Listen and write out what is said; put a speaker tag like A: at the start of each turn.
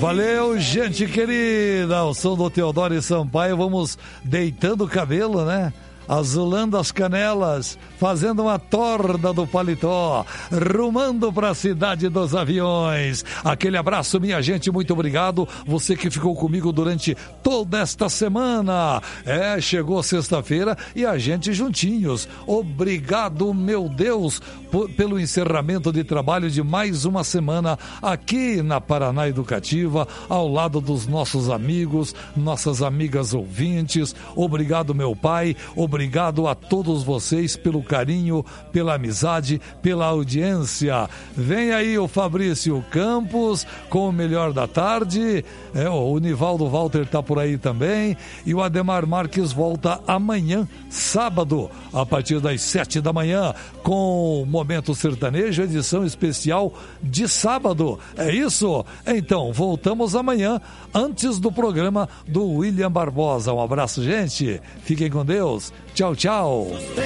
A: Valeu, gente querida. O som do Teodoro Sampaio. Vamos deitando o cabelo, né? Azulando as canelas, fazendo uma torda do paletó, rumando para a cidade dos aviões. Aquele abraço, minha gente, muito obrigado. Você que ficou comigo durante toda esta semana. Chegou sexta-feira e a gente juntinhos. Obrigado, meu Deus, pelo encerramento de trabalho de mais uma semana aqui na Paraná Educativa, ao lado dos nossos amigos, nossas amigas ouvintes. Obrigado, meu pai. Obrigado a todos vocês pelo carinho, pela amizade, pela audiência. Vem aí o Fabrício Campos com o Melhor da Tarde. O Nivaldo Walter está por aí também. E o Ademar Marques volta amanhã, sábado, a partir das 7 da manhã, com o Momento Sertanejo, edição especial de sábado. É isso? Então, voltamos amanhã, antes do programa do William Barbosa. Um abraço, gente. Fiquem com Deus. Tchau, tchau.